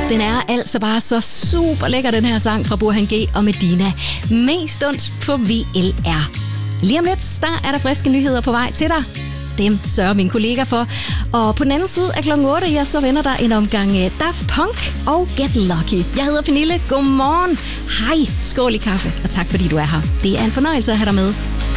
Den er altså bare så super lækker, den her sang fra Burhan G og Medina. Mest ondt på VLR. Lige om lidt, der er der friske nyheder på vej til dig. Dem sørger min kollega for. Og på den anden side af klokken 8, ja, så vender der en omgang Daft Punk og Get Lucky. Jeg hedder Pernille. Godmorgen. Hej. Skål i kaffe. Og tak fordi du er her. Det er en fornøjelse at have dig med.